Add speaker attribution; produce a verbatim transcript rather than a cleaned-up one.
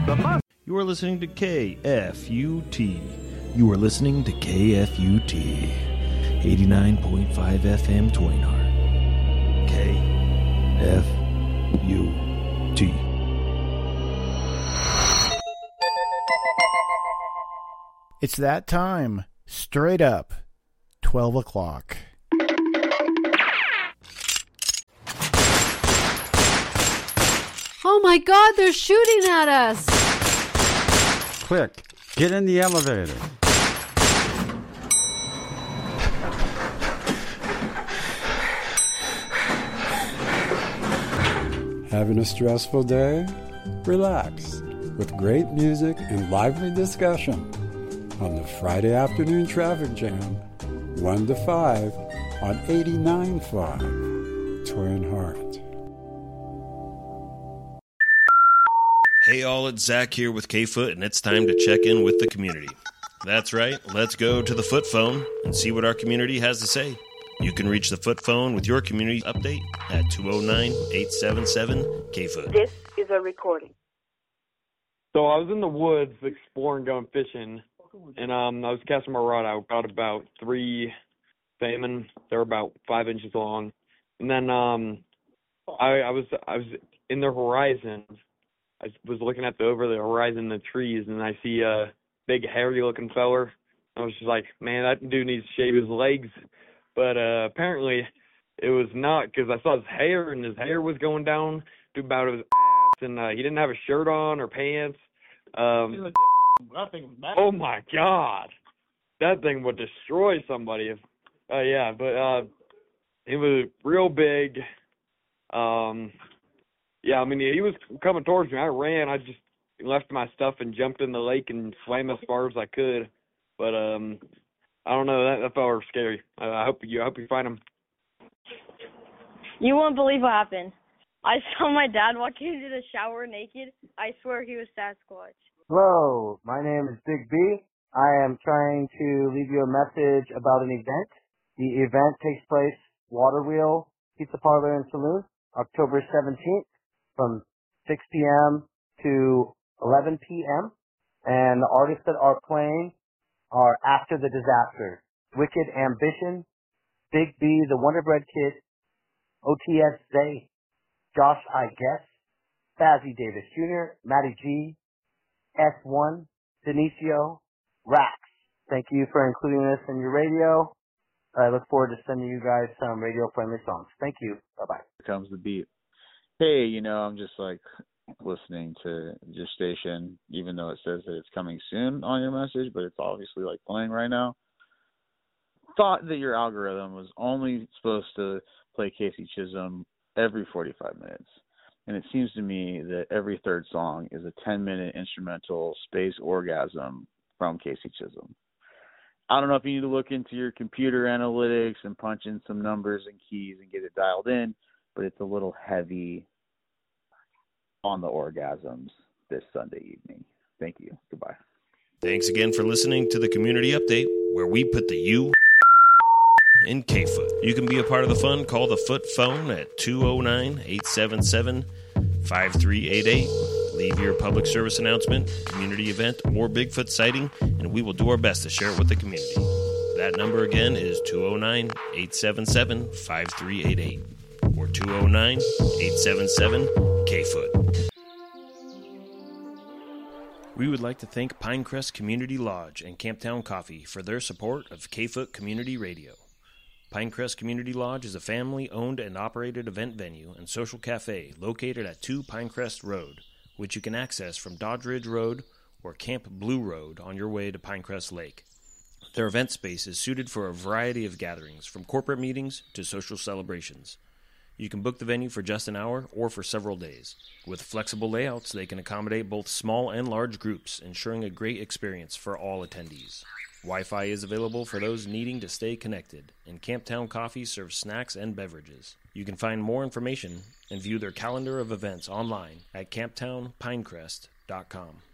Speaker 1: the bus.
Speaker 2: You are listening to K F U T. You are listening to K F U T. eighty-nine point five F M Twinehart. K F U T.
Speaker 3: It's that time. Straight up. twelve o'clock.
Speaker 4: Oh my God, they're shooting at us!
Speaker 1: Quick, get in the elevator. Having a stressful day? Relax with great music and lively discussion on the Friday Afternoon Traffic Jam, one to five on eighty-nine point five Twin Heart.
Speaker 2: Hey all, it's Zach here with K-Foot, and it's time to check in with the community. That's right, let's go to the Foot Phone and see what our community has to say. You can reach the Foot Phone with your community update at two oh nine, eight seven seven, K-Foot.
Speaker 5: This is a recording.
Speaker 6: So I was in the woods exploring, going fishing, and um, I was casting my rod. I got about three salmon. They were about five inches long, and then um, I, I was I was in the horizon. I was looking at the over the horizon, the trees, and I see a big, hairy-looking feller. I was just like, man, that dude needs to shave his legs. But uh, apparently it was not, because I saw his hair, and his hair was going down to about his ass, and uh, he didn't have a shirt on or pants. Um, oh, my God. That thing would destroy somebody. If, uh, yeah, but uh, it was real big. Um... Yeah, I mean, he was coming towards me. I ran. I just left my stuff and jumped in the lake and swam as far as I could. But um, I don't know. That, that felt was scary. Uh, I hope you. I hope you find him.
Speaker 7: You won't believe what happened. I saw my dad walking into the shower naked. I swear he was Sasquatch.
Speaker 8: Hello, my name is Big B. I am trying to leave you a message about an event. The event takes place Water Wheel Pizza Parlor and Saloon, October seventeenth. From six p.m. to eleven p.m. And the artists that are playing are After the Disaster, Wicked Ambition, Big B, The Wonder Bread Kid, O T S Zay, Josh I Guess, Fazzy Davis Junior, Matty G, S one, Denicio, Rax. Thank you for including this in your radio. I look forward to sending you guys some radio-friendly songs. Thank you. Bye-bye.
Speaker 9: Here comes the beat. Hey, you know, I'm just like listening to your station, even though it says that it's coming soon on your message, but it's obviously like playing right now. Thought that your algorithm was only supposed to play Casey Chisholm every forty-five minutes. And it seems to me that every third song is a ten minute instrumental space orgasm from Casey Chisholm. I don't know if you need to look into your computer analytics and punch in some numbers and keys and get it dialed in, but it's a little heavy on the orgasms this Sunday evening. Thank you. Goodbye.
Speaker 2: Thanks again for listening to the Community Update, where we put the U in K-Foot. You can be a part of the fun. Call the Foot Phone at two oh nine, eight seven seven, five three eight eight. Leave your public service announcement, community event, or Bigfoot sighting, and we will do our best to share it with the community. That number again is two oh nine, eight seven seven, five three eight eight. Or two oh nine, eight seven seven, K-Foot. We would like to thank Pinecrest Community Lodge and Camptown Coffee for their support of K-Foot Community Radio. Pinecrest Community Lodge is a family-owned and operated event venue and social cafe located at two Pinecrest Road, which you can access from Dodge Ridge Road or Camp Blue Road on your way to Pinecrest Lake. Their event space is suited for a variety of gatherings, from corporate meetings to social celebrations. You can book the venue for just an hour or for several days. With flexible layouts, they can accommodate both small and large groups, ensuring a great experience for all attendees. Wi-Fi is available for those needing to stay connected, and Camptown Coffee serves snacks and beverages. You can find more information and view their calendar of events online at camptown pinecrest dot com.